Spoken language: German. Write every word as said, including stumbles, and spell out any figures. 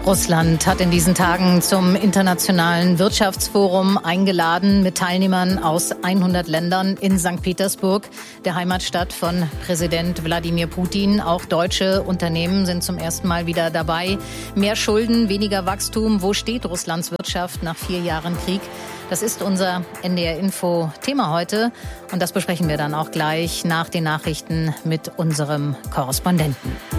Russland hat in diesen Tagen zum Internationalen Wirtschaftsforum eingeladen mit Teilnehmern aus hundert Ländern in Sankt Petersburg, der Heimatstadt von Präsident Wladimir Putin. Auch deutsche Unternehmen sind zum ersten Mal wieder dabei. Mehr Schulden, weniger Wachstum. Wo steht Russlands Wirtschaft nach vier Jahren Krieg? Das ist unser N D R-Info-Thema heute. Und das besprechen wir dann auch gleich nach den Nachrichten mit unserem Korrespondenten.